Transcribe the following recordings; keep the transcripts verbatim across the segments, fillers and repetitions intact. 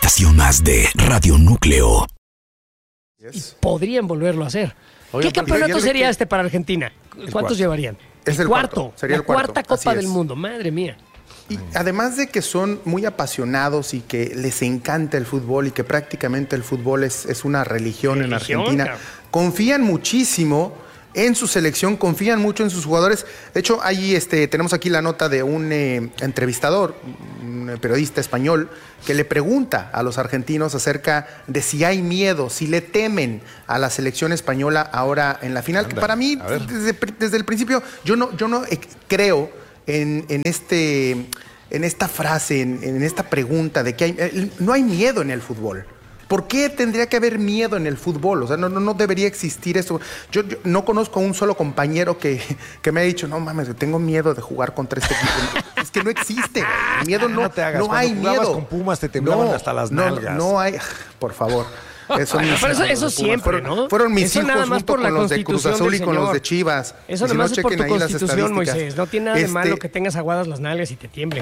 estación más de Radio Núcleo. Y podrían volverlo a hacer. Oye, ¿qué campeonato sería que... este para Argentina? ¿Cuántos llevarían? Es el cuarto. cuarto. Sería la el cuarto. cuarta Copa del Mundo. Madre mía. Y además de que son muy apasionados y que les encanta el fútbol y que prácticamente el fútbol es, es una religión, religión en Argentina, claro. Confían muchísimo en su selección, confían mucho en sus jugadores. De hecho, ahí este, tenemos aquí la nota de un eh, entrevistador, un periodista español, que le pregunta a los argentinos acerca de si hay miedo, si le temen a la selección española ahora en la final. Que para mí, desde, desde el principio, yo no, yo no eh, creo en, en, este, en esta frase, en, en esta pregunta de que hay, eh, no hay miedo en el fútbol. ¿Por qué tendría que haber miedo en el fútbol? O sea, no, no, no debería existir eso. Yo, yo no conozco a un solo compañero que, que me haya dicho, no mames, tengo miedo de jugar contra este equipo. Es que no existe. El miedo no, no, te hagas. No hay miedo. Con Pumas te temblaban no, hasta las no, nalgas. No hay, por favor. Eso, bueno, pero eso, eso siempre, fueron, ¿no? Fueron mis eso hijos nada más junto por la con los de Cruz Azul y con los de Chivas. Eso nada más si no, es por tu constitución, Moisés. No tiene nada este... de malo que tengas aguadas las nalgas y te tiemblen.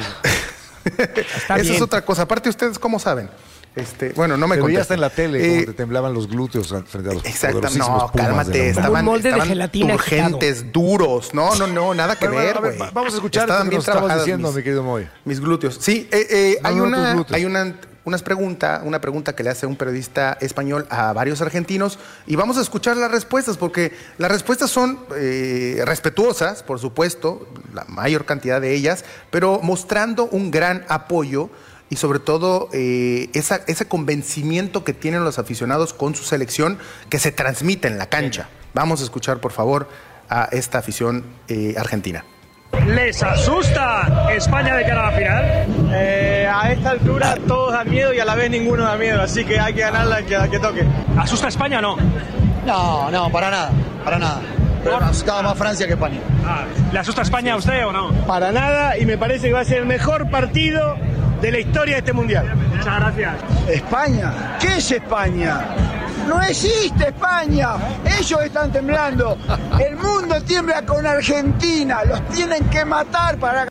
Está bien. Eso es otra cosa. Aparte, ¿ustedes cómo saben? Este, bueno, no me contesto. Hasta en la tele, eh, como te temblaban los glúteos frente a los exacto, no, cálmate, estaban, molde estaban de gelatina turgentes, quitado. Duros, no, no, no, nada que bueno, ver, güey. Vamos a escuchar lo que nos estabas diciendo, mis, mi querido Moy. Mis glúteos. Sí, eh, eh, no, hay, no, una, hay una, unas pregunta, una pregunta que le hace un periodista español a varios argentinos y vamos a escuchar las respuestas porque las respuestas son eh, respetuosas, por supuesto, la mayor cantidad de ellas, pero mostrando un gran apoyo y sobre todo eh, esa, ese convencimiento que tienen los aficionados con su selección que se transmite en la cancha. Vamos a escuchar, por favor, a esta afición eh, argentina. ¿Les asusta España de cara a la final? Eh, a esta altura todos dan miedo y a la vez ninguno da miedo, así que hay que ganarla y que, que toque. ¿Asusta España o no? No, no, para nada, para nada. Pero me asustaba más Francia que España. Ah, ¿le asusta España a usted o no? Para nada, y me parece que va a ser el mejor partido de la historia de este mundial. Muchas gracias. ¿España? ¿Qué es España? No existe España. Ellos están temblando. El mundo tiembla con Argentina. Los tienen que matar para...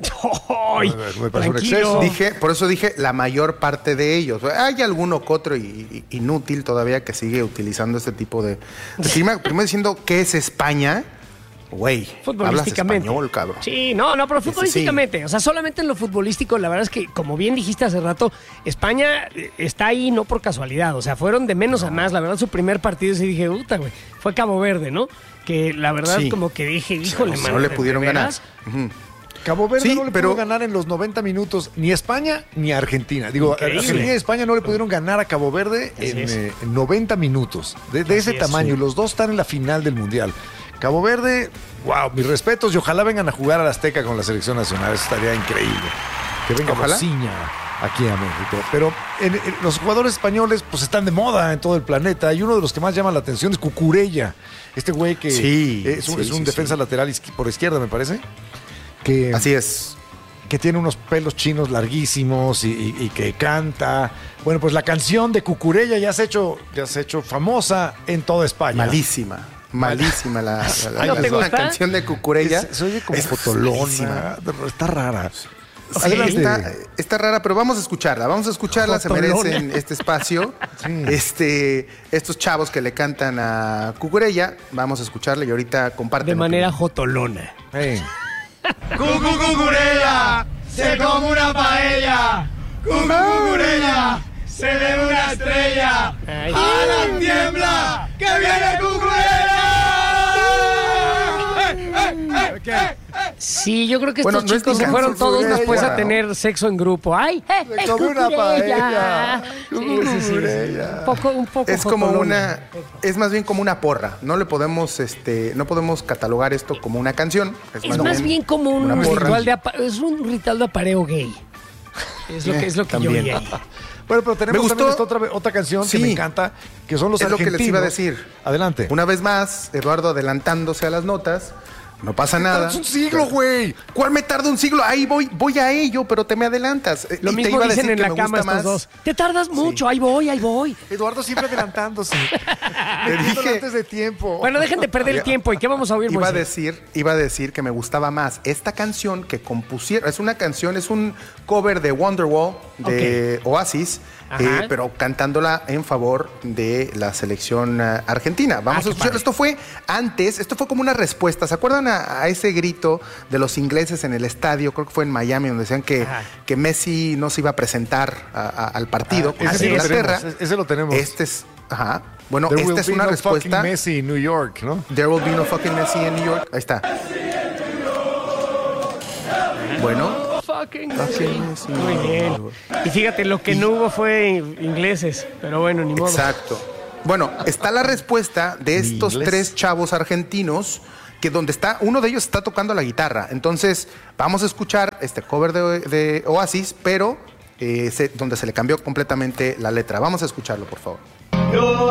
¡Ay! Me parece un exceso. Dije, por eso dije la mayor parte de ellos. Hay alguno que otro y, y, inútil todavía que sigue utilizando este tipo de... de primero, primero diciendo ¿qué es España? Güey, hablas español, cabrón. Sí, no, no, pero futbolísticamente. Sí. O sea, solamente en lo futbolístico, la verdad es que, como bien dijiste hace rato, España está ahí no por casualidad. O sea, fueron de menos no. a más. La verdad, su primer partido sí dije, puta, güey, fue Cabo Verde, ¿no? Que la verdad, sí. como que dije, híjole, sí, no, no le pudieron ganar. Uh-huh. Cabo Verde sí, no le pero... pudo ganar en los noventa minutos ni a España ni a Argentina. Digo, Increíble. Argentina y España no le pudieron ganar a Cabo Verde en, eh, en noventa minutos. De, de ese es, tamaño. Sí. Los dos están en la final del Mundial. Cabo Verde, wow, mis respetos y ojalá vengan a jugar a la Azteca con la selección nacional. Eso estaría increíble. Que venga Rosiña aquí a México. Pero en, en, los jugadores españoles pues están de moda en todo el planeta y uno de los que más llama la atención es Cucurella. Este güey que sí, es, un, sí, es un sí, defensa sí. lateral izqui- por izquierda, me parece. Que, Así es. Que tiene unos pelos chinos larguísimos y, y, y que canta. Bueno, pues la canción de Cucurella ya se ha hecho, ya se ha hecho famosa en toda España. Malísima. Malísima la, la, la, ¿No la, la canción de Cucurella. Es, se oye como es fotolona. Está rara. Sí, está, está rara, pero vamos a escucharla. Vamos a escucharla. Fotolona. Se merecen este espacio. Sí. Este, estos chavos que le cantan a Cucurella. Vamos a escucharla y ahorita comparten. De manera jotolona. Hey. Cucu Cucurella se come una paella. Cucu Cucurella se le una estrella. Ay. ¡A la tiembla! ¡Que viene Cucurella! ¡Eh, eh, eh, eh! Sí, yo creo que estos bueno, no chicos es se fueron todos ella, después ¿no? a tener sexo en grupo. ¡Ay! Eh, Se come una paella. Sí, sí, sí, sí. Un poco, un poco es como jotolona. una, es más bien como una porra. No le podemos, este, no podemos catalogar esto como una canción. Es, es más, más bien, bien como un ritual de apa- es un ritual de apareo gay. Es lo que es lo que También. yo vi ahí. Bueno, pero tenemos también esta otra, otra canción sí, que me encanta, que son los es argentinos. Es lo que les iba a decir. Adelante. Una vez más, Eduardo adelantándose a las notas, No pasa nada. Es un siglo, güey. ¿Cuál me tarda un siglo? Ahí voy, voy a ello, pero te me adelantas. Lo y mismo te iba dicen a decir en que la me cama gusta estos más. dos. Te tardas mucho, sí. ahí voy, ahí voy. Eduardo siempre adelantándose. Te dije antes de tiempo. Bueno, dejen de perder el tiempo. ¿Y qué vamos a oír, Iba a Moisés? decir, iba a decir que me gustaba más esta canción que compusieron. Es una canción, es un cover de Wonderwall de okay. Oasis, eh, pero cantándola en favor de la selección uh, argentina. Vamos ah, a escuchar. Esto fue antes, esto fue como una respuesta. ¿Se acuerdan a, a ese grito de los ingleses en el estadio? Creo que fue en Miami, donde decían que, que Messi no se iba a presentar a, a, al partido ah, contra Inglaterra. Ese, ese lo tenemos. Este es, ajá. Bueno, There esta es una no respuesta. Messi en New York, ¿no? There will be no fucking Messi in New York. Ahí está. Bueno. Fucking Messi. Muy bien. Y fíjate, lo que y, no hubo fue ingleses, pero bueno, ni modo. Exacto. Bueno, está la respuesta de estos ¿Inglés? tres chavos argentinos, que donde está, uno de ellos está tocando la guitarra. Entonces, vamos a escuchar este cover de, de Oasis, pero eh, se, donde se le cambió completamente la letra. Vamos a escucharlo, por favor. Yo